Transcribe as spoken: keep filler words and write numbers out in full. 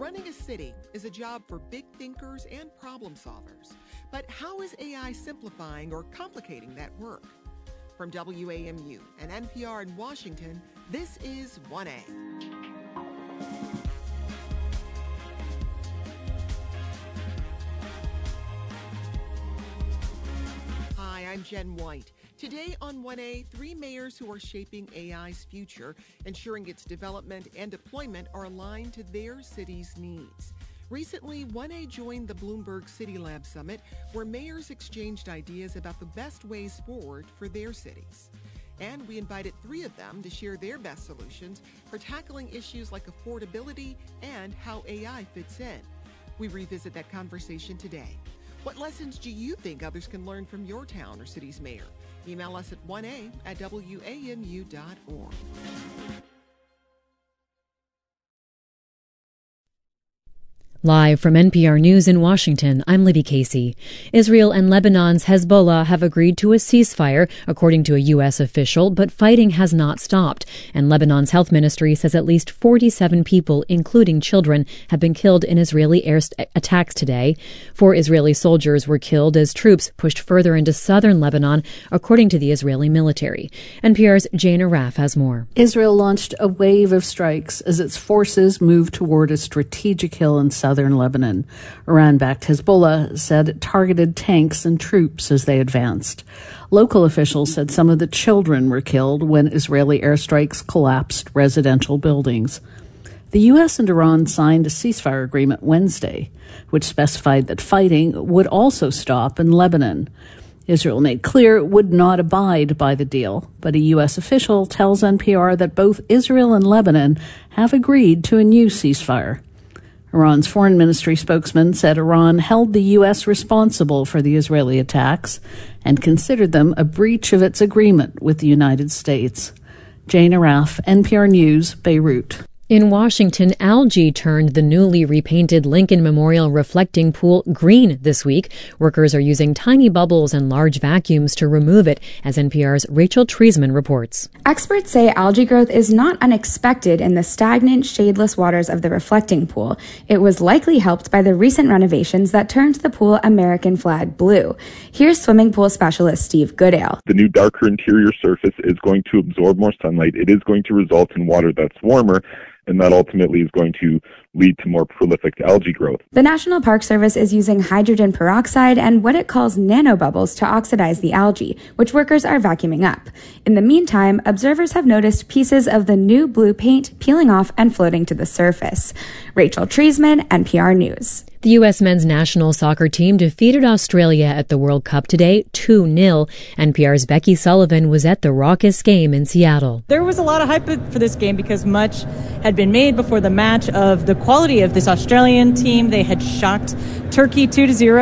Running a city is a job for big thinkers and problem solvers. But how is A I simplifying or complicating that work? From W A M U and N P R in Washington, this is one A. Hi, I'm Jen White. Today on one A, three mayors who are shaping A I's future, ensuring its development and deployment are aligned to their city's needs. Recently, one A joined the Bloomberg City Lab Summit, where mayors exchanged ideas about the best ways forward for their cities. And we invited three of them to share their best solutions for tackling issues like affordability and how A I fits in. We revisit that conversation today. What lessons do you think others can learn from your town or city's mayor? Email us at one A at W A M U dot org. Live from N P R News in Washington, I'm Libby Casey. Israel and Lebanon's Hezbollah have agreed to a ceasefire, according to a U S official, but fighting has not stopped. And Lebanon's health ministry says at least forty-seven people, including children, have been killed in Israeli air st- attacks today. Four Israeli soldiers were killed as troops pushed further into southern Lebanon, according to the Israeli military. N P R's Jane Arraf has more. Israel launched a wave of strikes as its forces moved toward a strategic hill in southern Southern Lebanon. Iran-backed Hezbollah said it targeted tanks and troops as they advanced. Local officials said some of the children were killed when Israeli airstrikes collapsed residential buildings. The U S and Iran signed a ceasefire agreement Wednesday, which specified that fighting would also stop in Lebanon. Israel made clear it would not abide by the deal, but a U S official tells N P R that both Israel and Lebanon have agreed to a new ceasefire. Iran's foreign ministry spokesman said Iran held the U S responsible for the Israeli attacks and considered them a breach of its agreement with the United States. Jane Arraf, N P R News, Beirut. In Washington, algae turned the newly repainted Lincoln Memorial reflecting pool green this week. Workers are using tiny bubbles and large vacuums to remove it, as N P R's Rachel Treisman reports. Experts say algae growth is not unexpected in the stagnant, shadeless waters of the reflecting pool. It was likely helped by the recent renovations that turned the pool American flag blue. Here's swimming pool specialist Steve Goodale. The new darker interior surface is going to absorb more sunlight. It is going to result in water that's warmer, and that ultimately is going to lead to more prolific algae growth. The National Park Service is using hydrogen peroxide and what it calls nanobubbles to oxidize the algae, which workers are vacuuming up. In the meantime, observers have noticed pieces of the new blue paint peeling off and floating to the surface. Rachel Treisman, N P R News. The U S men's national soccer team defeated Australia at the World Cup today, two nil. N P R's Becky Sullivan was at the raucous game in Seattle. There was a lot of hype for this game because much had been made before the match of the quality of this Australian team. They had shocked Turkey two to zero.